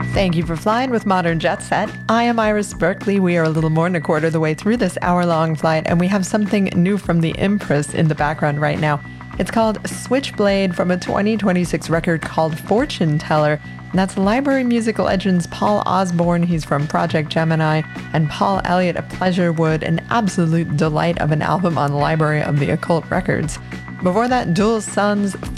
Thank you for flying with Modern Jet Set. I am Iris Berkeley. We are a little more than a quarter of the way through this hour-long flight, and we have something new from the Empress in the background right now. It's called Switchblade from a 2026 record called Fortune Teller. And that's Library Musical Legend's Paul Osborne. He's from Project Gemini, and Paul Elliott of Pleasurewood, an absolute delight of an album on Library of the Occult Records. Before that, Dual Sons,